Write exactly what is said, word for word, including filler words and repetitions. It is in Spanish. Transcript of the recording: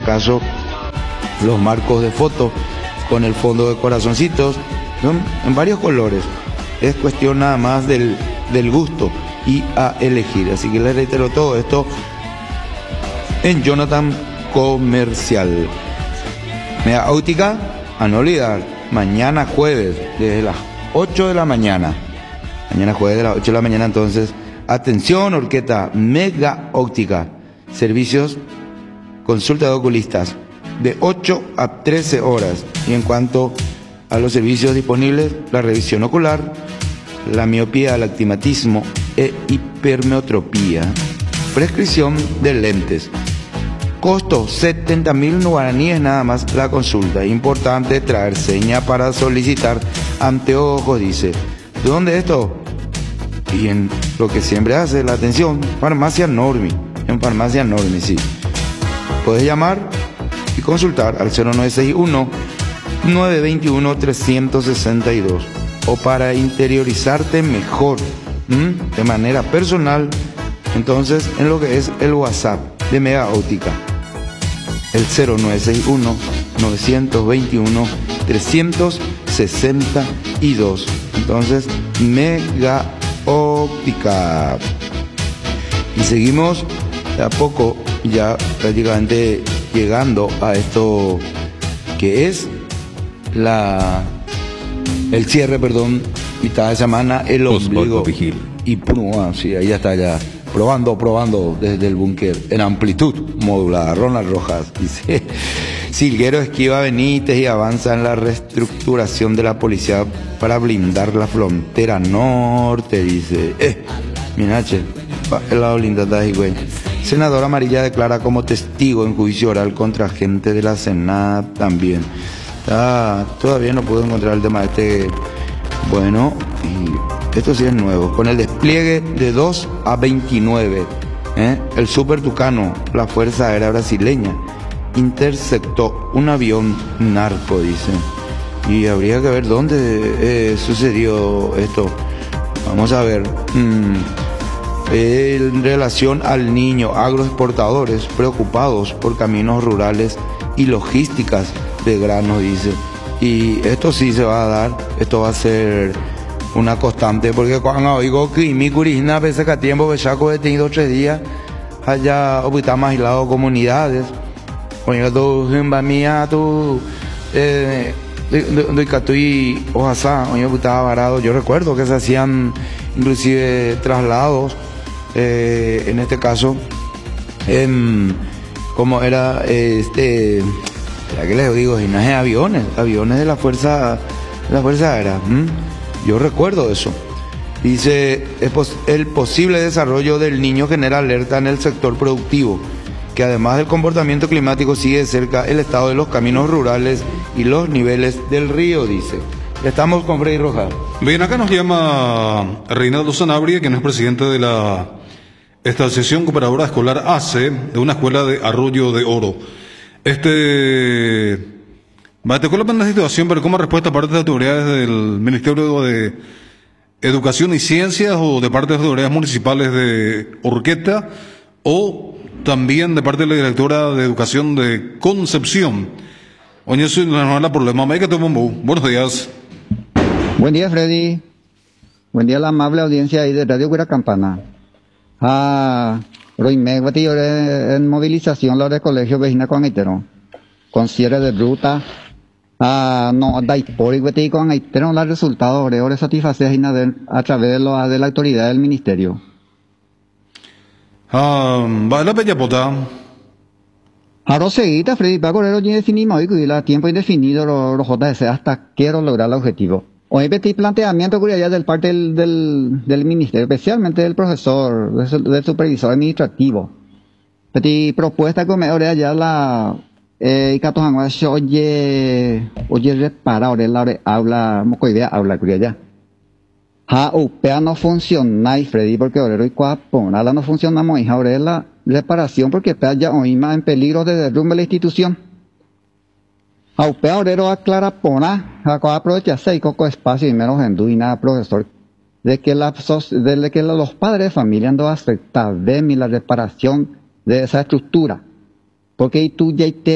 caso los marcos de foto con el fondo de corazoncitos, son en varios colores. Es cuestión nada más del, del gusto y a elegir. Así que les reitero todo esto en Jonathan Comercial. Media Óptica, a no olvidar, mañana jueves, desde las ocho de la mañana. Mañana jueves de las ocho de la mañana, entonces, atención, Orqueta, Mega Óptica, servicios, consulta de oculistas, de ocho a trece horas. Y en cuanto a los servicios disponibles, la revisión ocular, la miopía, el astigmatismo e hipermetropía, prescripción de lentes. Costo setenta mil guaraníes nada más la consulta. Importante traer seña para solicitar anteojos, dice. ¿De dónde es esto? Y en lo que siempre hace la atención, Farmacia Normi. En Farmacia Normi, sí. Puedes llamar y consultar al cero nueve seis uno, nueve dos uno, tres seis dos. O para interiorizarte mejor, ¿m? de manera personal, entonces en lo que es el WhatsApp de Mega Óptica, el cero nueve seis uno, nueve dos uno, tres seis dos. Entonces, Mega Óptica. Y seguimos de a poco, ya prácticamente llegando a esto que es la el cierre, perdón, mitad de semana, el ombligo. Y pum, sí, ahí ya está ya. Probando, probando desde el búnker en amplitud modulada. Ronald Rojas dice: Silguero esquiva Benítez y avanza en la reestructuración de la policía para blindar la frontera norte, dice. Eh, Minache, el lado blindada y güey. Senadora Amarilla declara como testigo en juicio oral contra gente de la Senada también. Ah, todavía no puedo encontrar el tema de este. Bueno, y esto sí es nuevo. Con el despliegue de dos a veintinueve, ¿eh? el Super Tucano, la Fuerza Aérea Brasileña, interceptó un avión narco, dice. Y habría que ver dónde eh, sucedió esto. Vamos a ver. Mm, en relación al niño, agroexportadores preocupados por caminos rurales y logísticas de grano, dice. Y esto sí se va a dar, esto va a ser una constante, porque cuando oigo que mi curisna pese que a tiempo besaco he tenido tres días allá opitamos aislado comunidades. Oiga, tu jimba mía, tu eh doy catui ojasa, oiga, estaba varado. Yo recuerdo que se hacían inclusive traslados, eh, en este caso, en, como era este. Ya que les digo, y no es aviones, aviones de la Fuerza, de la Fuerza Aérea. ¿Mm? Yo recuerdo eso. Dice, es pos el posible desarrollo del niño genera alerta en el sector productivo, que además del comportamiento climático sigue de cerca el estado de los caminos rurales y los niveles del río, dice. Estamos con Freddy Rojas. Bien, acá nos llama Reinaldo Sanabria, quien es presidente de la esta Asociación Cooperadora Escolar A C E, de una escuela de Arroyo de Oro. Este, va, te colocan la situación, pero como respuesta parte de las autoridades del Ministerio de Educación y Ciencias o de parte de las autoridades municipales de Orqueta o también de parte de la directora de Educación de Concepción. Oye, eso no es la problema. Buenos días. Buen día, Freddy. Buen día a la amable audiencia ahí de Radio Cuira Campana. Ah... Roime, en movilización la de colegio vecina con Aitero, con cierre de ruta, ah, no, da por y con Aitero los resultados de satisfacer a través de, lo, de la autoridad del ministerio. Ah, va la bella pota. Ahora seguida, Freddy, va a correr hoy definimos y la tiempo indefinido los J S hasta quiero lograr el objetivo. Hoy metí planteamiento ya del parte del, del, del ministerio, especialmente del profesor, del, del supervisor administrativo. Metí propuesta que me ore allá la, eh, y cato hangua, oye, oye, repara, ore, la ore, habla, moco idea, habla, curia ya. Ha, upea no funciona, Freddy, porque ore, y cuapón, ala no funciona, moija, ore, la reparación, porque pea ya hoy más en peligro de derrumbe la institución. Aupea orero aclara pona, acá aprovecha seis coco espacio y menos en duina, profesor, de que la, de que los padres de familia han afectados de la reparación de esa estructura, porque tú ya te